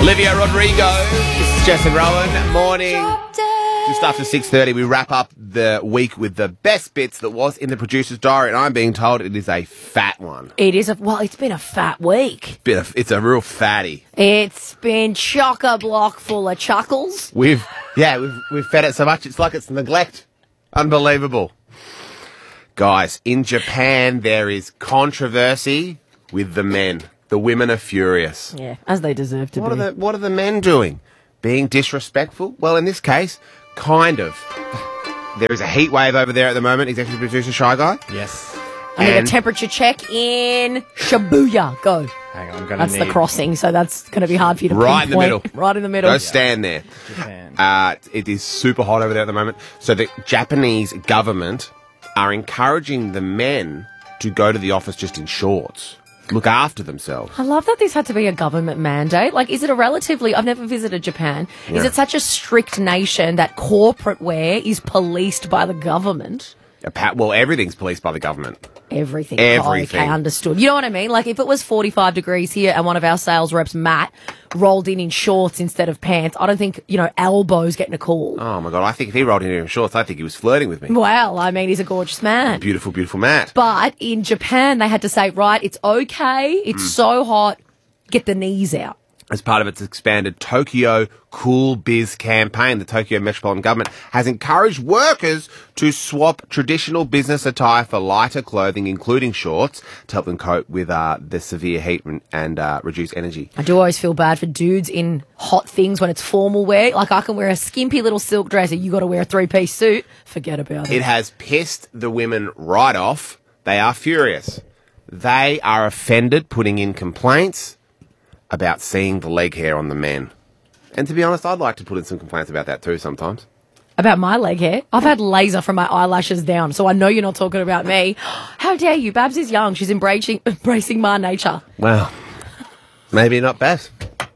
Olivia Rodrigo. This is Jess and Rowan. Morning. Just after 6:30, we wrap up the week with the best bits that was in the producer's diary, and I'm being told it is a fat one. It is it's been a fat week. It's a real fatty. It's been chock-a-block full of chuckles. We've fed it so much, it's like it's neglect. Unbelievable. Guys, in Japan, there is controversy with the men. The women are furious. Yeah, as they deserve to be. What are the men doing? Being disrespectful? Well, in this case, kind of. There is a heat wave over there at the moment, executive producer Shy Guy. Yes. I need a temperature check in Shibuya. Go. Hang on, That's the crossing, so that's going to be hard for you to Right in the pinpoint. middle. Right in the middle. Go stand there. Japan. It is super hot over there at the moment. So the Japanese government are encouraging the men to go to the office just in shorts. Look after themselves. I love that this had to be a government mandate. Like, is it I've never visited Japan. Yeah. Is it such a strict nation that corporate wear is policed by the government? Well, everything's policed by the government. Everything. Everything. Okay, understood. You know what I mean? Like, if it was 45 degrees here and one of our sales reps, Matt, rolled in shorts instead of pants, I don't think, elbows getting a call. Oh, my God. I think if he rolled in shorts, I think he was flirting with me. Well, I mean, he's a gorgeous man. Beautiful, beautiful Matt. But in Japan, they had to say, right, it's okay. It's so hot. Get the knees out. As part of its expanded Tokyo Cool Biz campaign, the Tokyo Metropolitan Government has encouraged workers to swap traditional business attire for lighter clothing, including shorts, to help them cope with the severe heat and reduce energy. I do always feel bad for dudes in hot things when it's formal wear. Like, I can wear a skimpy little silk dress and you got to wear a three-piece suit. Forget about it. It has pissed the women right off. They are furious. They are offended, putting in complaints about seeing the leg hair on the men. And to be honest, I'd like to put in some complaints about that too sometimes. About my leg hair? I've had laser from my eyelashes down, so I know you're not talking about me. How dare you? Babs is young. She's embracing my nature. Well, maybe not best.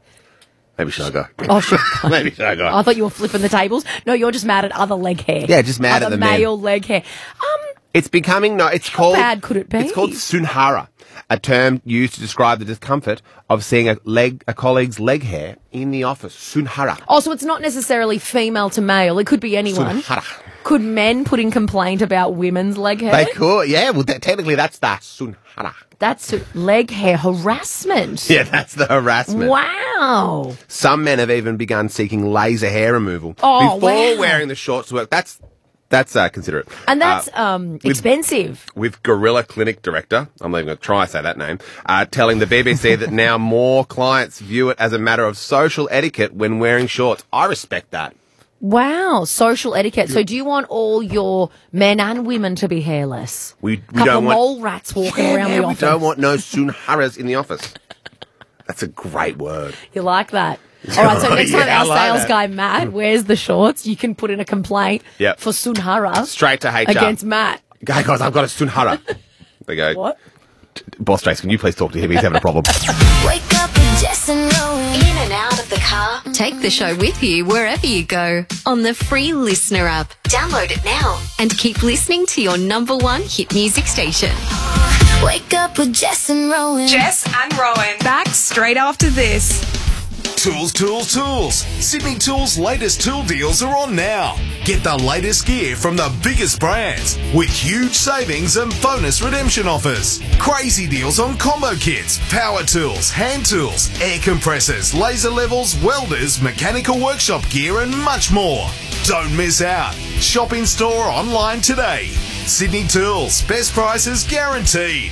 Maybe should I go? Oh, sure. Maybe should I go? I thought you were flipping the tables. No, you're just mad at other leg hair. Yeah, just mad at the men. male leg hair. It's becoming, How bad could it be? It's called sunhara, a term used to describe the discomfort of seeing a colleague's leg hair in the office. Sunhara. Oh, so it's not necessarily female to male. It could be anyone. Sunhara. Could men put in complaint about women's leg hair? They could, yeah. Well, technically that's the sunhara. That's leg hair harassment. Yeah, that's the harassment. Wow. Some men have even begun seeking laser hair removal Oh, before wow. wearing the shorts to work. That's considerate. And that's expensive. With Gorilla Clinic director, I'm not even going to try to say that name, telling the BBC that now more clients view it as a matter of social etiquette when wearing shorts. I respect that. Wow, social etiquette. So do you want all your men and women to be hairless? We Couple don't want mole rats walking around the office. We don't want no sunharas in the office. That's a great word. You like that? All right, so next time Yeah, I our like sales that. guy, Matt, wears the shorts, you can put in a complaint Yep. for Sunhara Straight to HR. against Matt. Guys, I've got a sunhara. They go, What? Boss Trace, can you please talk to him? He's having a problem. Wake up with Jess and Rowan. In and out of the car. Take the show with you wherever you go on the free Listener app. Download it now. And keep listening to your number one hit music station. Wake up with Jess and Rowan. Jess and Rowan. Back straight after this. Tools, tools, tools. Sydney Tools' latest tool deals are on now. Get the latest gear from the biggest brands with huge savings and bonus redemption offers. Crazy deals on combo kits, power tools, hand tools, air compressors, laser levels, welders, mechanical workshop gear and much more. Don't miss out. Shop in store or online today. Sydney Tools. Best prices guaranteed.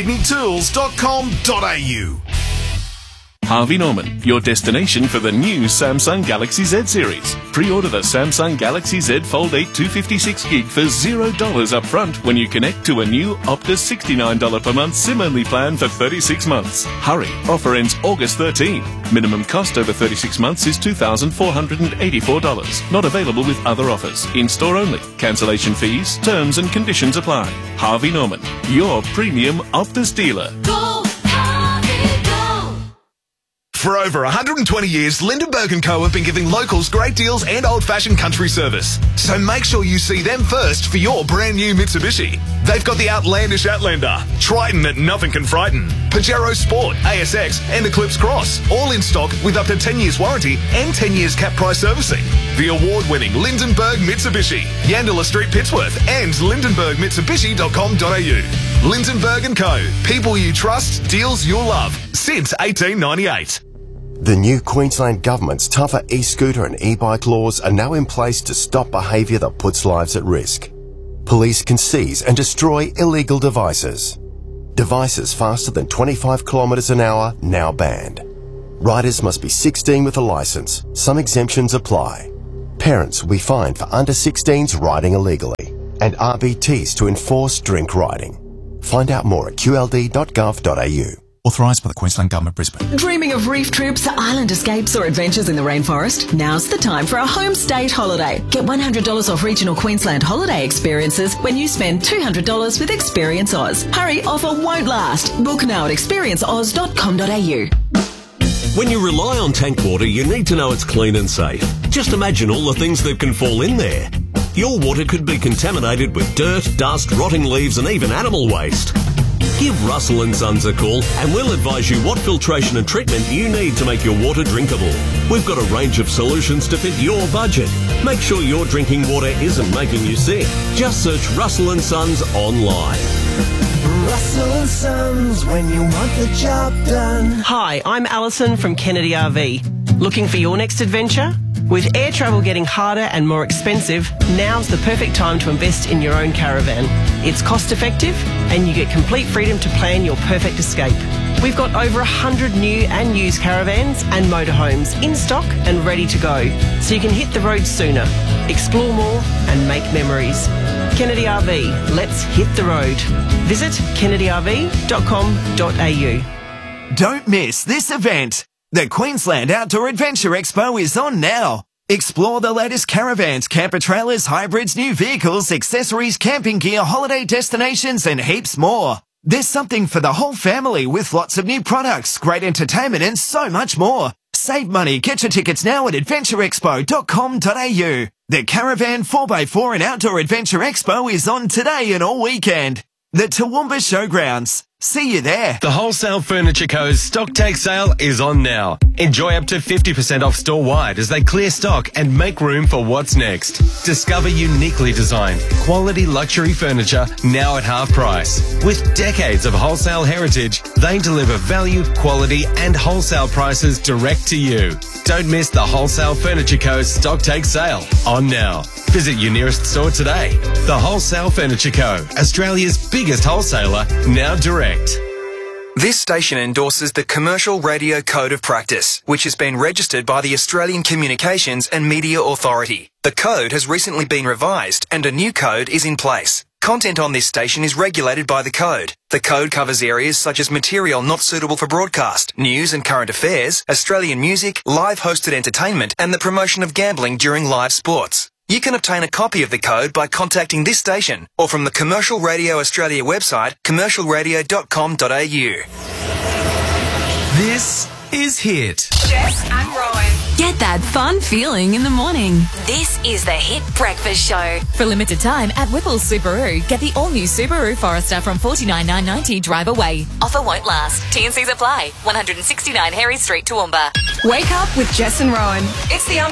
sydneytools.com.au. Harvey Norman, your destination for the new Samsung Galaxy Z series. Pre-order the Samsung Galaxy Z Fold 8 256GB for $0 up front when you connect to a new Optus $69 per month SIM-only plan for 36 months. Hurry, offer ends August 13. Minimum cost over 36 months is $2,484. Not available with other offers. In-store only. Cancellation fees, terms and conditions apply. Harvey Norman, your premium Optus dealer. Go, Harvey, go. For over 120 years, Lindenberg & Co. have been giving locals great deals and old-fashioned country service. So make sure you see them first for your brand new Mitsubishi. They've got the outlandish Outlander, Triton that nothing can frighten, Pajero Sport, ASX and Eclipse Cross, all in stock with up to 10 years warranty and 10 years cap price servicing. The award-winning Lindenberg Mitsubishi, Yandala Street, Pittsworth, and lindenbergmitsubishi.com.au. Lindenberg & Co. People you trust, deals you'll love. Since 1898. The new Queensland Government's tougher e-scooter and e-bike laws are now in place to stop behaviour that puts lives at risk. Police can seize and destroy illegal devices. Devices faster than 25 kilometres an hour now banned. Riders must be 16 with a licence. Some exemptions apply. Parents will be fined for under 16s riding illegally, and RBTs to enforce drink riding. Find out more at qld.gov.au. Authorised by the Queensland Government, Brisbane. Dreaming of reef trips, island escapes or adventures in the rainforest? Now's the time for a home state holiday. Get $100 off regional Queensland holiday experiences when you spend $200 with Experience Oz. Hurry, offer won't last. Book now at experienceoz.com.au. When you rely on tank water, you need to know it's clean and safe. Just imagine all the things that can fall in there. Your water could be contaminated with dirt, dust, rotting leaves and even animal waste. Give Russell & Sons a call and we'll advise you what filtration and treatment you need to make your water drinkable. We've got a range of solutions to fit your budget. Make sure your drinking water isn't making you sick. Just search Russell & Sons online. Russell & Sons, when you want the job done. Hi, I'm Alison from Kennedy RV. Looking for your next adventure? With air travel getting harder and more expensive, now's the perfect time to invest in your own caravan. It's cost effective and you get complete freedom to plan your perfect escape. We've got over 100 new and used caravans and motorhomes in stock and ready to go, so you can hit the road sooner, explore more and make memories. Kennedy RV, let's hit the road. Visit kennedyrv.com.au. Don't miss this event. The Queensland Outdoor Adventure Expo is on now. Explore the latest caravans, camper trailers, hybrids, new vehicles, accessories, camping gear, holiday destinations, and heaps more. There's something for the whole family with lots of new products, great entertainment, and so much more. Save money. Get your tickets now at adventureexpo.com.au. The Caravan 4x4 and Outdoor Adventure Expo is on today and all weekend. The Toowoomba Showgrounds. See you there. The Wholesale Furniture Co.'s stock take sale is on now. Enjoy up to 50% off store-wide as they clear stock and make room for what's next. Discover uniquely designed, quality luxury furniture now at half price. With decades of wholesale heritage, they deliver value, quality and wholesale prices direct to you. Don't miss the Wholesale Furniture Co.'s stock take sale on now. Visit your nearest store today. The Wholesale Furniture Co., Australia's biggest wholesaler, now direct. This station endorses the Commercial Radio Code of Practice, which has been registered by the Australian Communications and Media Authority. The code has recently been revised and a new code is in place. Content on this station is regulated by the code. The code covers areas such as material not suitable for broadcast, news and current affairs, Australian music, live hosted entertainment, and the promotion of gambling during live sports. You can obtain a copy of the code by contacting this station or from the Commercial Radio Australia website, commercialradio.com.au. This is Hit. Jess and Rowan. Get that fun feeling in the morning. This is the Hit Breakfast Show. For limited time at Whipple's Subaru, get the all-new Subaru Forester from $49,990 drive away. Offer won't last. T&Cs apply. 169 Harry Street, Toowoomba. Wake up with Jess and Rowan. It's the